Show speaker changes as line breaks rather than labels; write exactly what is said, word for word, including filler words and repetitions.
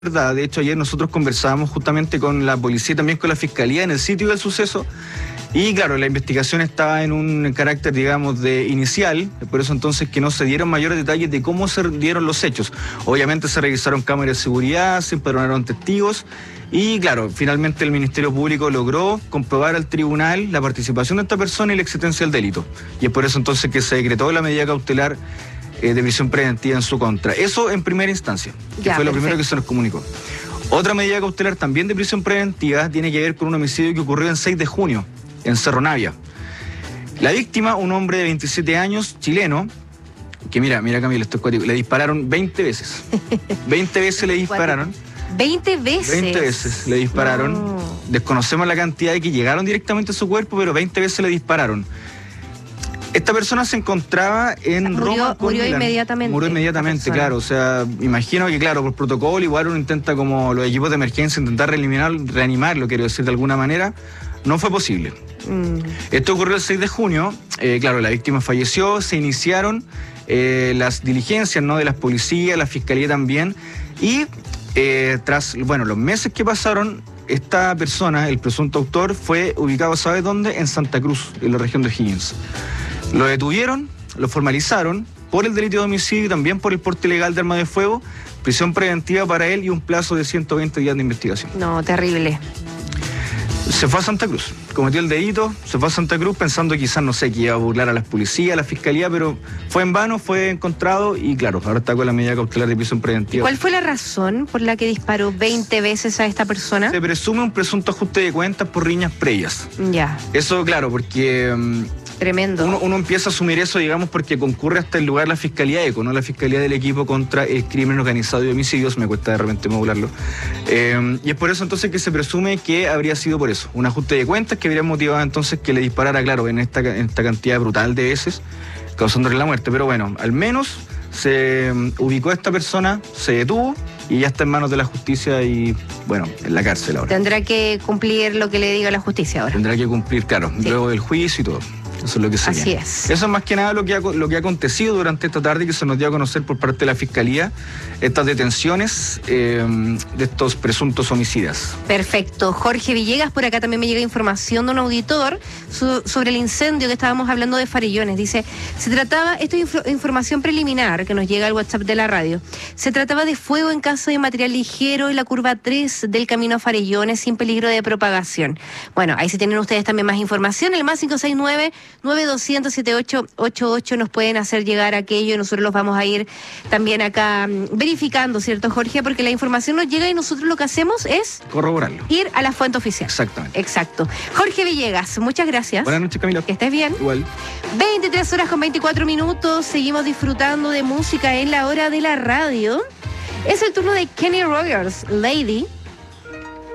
verdad. De hecho, ayer nosotros conversábamos justamente con la policía y también con la fiscalía en el sitio del suceso. Y claro, la investigación estaba en un carácter, digamos, de inicial, por eso entonces que no se dieron mayores detalles de cómo se dieron los hechos. Obviamente se revisaron cámaras de seguridad, se empadronaron testigos y claro, finalmente el Ministerio Público logró comprobar al tribunal la participación de esta persona y la existencia del delito. Y es por eso entonces que se decretó la medida cautelar eh, de prisión preventiva en su contra. Eso en primera instancia, que
ya,
fue lo
perfecto.
primero que se nos comunicó. Otra medida cautelar también de prisión preventiva tiene que ver con un homicidio que ocurrió el seis de junio. En Cerro Navia. La víctima, un hombre de veintisiete años, chileno, que mira, mira Camila, esto es cuático, le dispararon veinte veces. veinte veces le dispararon.
¿veinte veces?
veinte veces le dispararon.
No.
Desconocemos la cantidad de que llegaron directamente a su cuerpo, pero veinte veces le dispararon. Esta persona se encontraba en
Murió-
Roma. con
murió
Milán.
inmediatamente,
Murió
esta
inmediatamente,
persona.
claro. O sea, imagino que, claro, por protocolo, igual uno intenta, como los equipos de emergencia, intentar reanimar, reanimarlo, quiero decir, de alguna manera. No fue posible.
Mm.
Esto ocurrió el seis de junio, eh, claro, la víctima falleció, se iniciaron eh, las diligencias, ¿no?, de las policías, la fiscalía también, y eh, tras, bueno, los meses que pasaron, esta persona, el presunto autor, fue ubicado, ¿sabes dónde? En Santa Cruz, en la región de O'Higgins. Lo detuvieron, lo formalizaron por el delito de homicidio y también por el porte ilegal de arma de fuego, prisión preventiva para él y un plazo de ciento veinte días de investigación.
No, terrible.
Se fue a Santa Cruz, cometió el delito, se fue a Santa Cruz pensando quizás, no sé, que iba a burlar a las policías, a la fiscalía, pero fue en vano, fue encontrado y claro, ahora está con la medida cautelar de prisión preventiva.
¿Cuál fue la razón por la que disparó veinte veces a esta persona?
Se presume un presunto ajuste de cuentas por riñas previas.
Ya,
Eso, claro, porque um,
tremendo.
uno, uno empieza a asumir eso, digamos, porque concurre hasta el lugar la Fiscalía ECO, ¿no? La Fiscalía del Equipo contra el Crimen Organizado y Homicidios, me cuesta de repente modularlo. Eh, y es por eso entonces que se presume que habría sido por eso, un ajuste de cuentas que habría motivado entonces que le disparara, claro, en esta, en esta cantidad brutal de veces, causándole la muerte. Pero bueno, al menos se um, ubicó a esta persona, se detuvo y ya está en manos de la justicia y, bueno, en la cárcel ahora.
Tendrá que cumplir lo que le diga la justicia ahora.
Tendrá que cumplir, claro,
Sí.
luego del juicio y todo. Eso es lo que se
Así
viene.
es.
Eso es más que nada lo que, ha, lo que ha acontecido durante esta tarde, que se nos dio a conocer por parte de la Fiscalía, estas detenciones eh, de estos presuntos homicidas.
Perfecto. Jorge Villegas, por acá también me llega información de un auditor so- sobre el incendio que estábamos hablando de Farellones. Dice, se trataba, esto es info- información preliminar que nos llega al WhatsApp de la radio, se trataba de fuego en casa de material ligero en la curva tres del camino a Farellones sin peligro de propagación. Bueno, ahí si tienen ustedes también más información, el más cinco seis nueve, nueve dos cero cero, siete ocho ocho ocho nos pueden hacer llegar aquello y nosotros los vamos a ir también acá mm, verificando, ¿cierto, Jorge? Porque la información nos llega y nosotros lo que hacemos es
Corroborarlo.
ir a la fuente oficial.
Exactamente.
Exacto. Jorge Villegas, muchas gracias.
Buenas noches, Camila.
Que estés bien.
Igual.
veintitrés horas con veinticuatro minutos. Seguimos disfrutando de música en la hora de la radio. Es el turno de Kenny Rogers, Lady.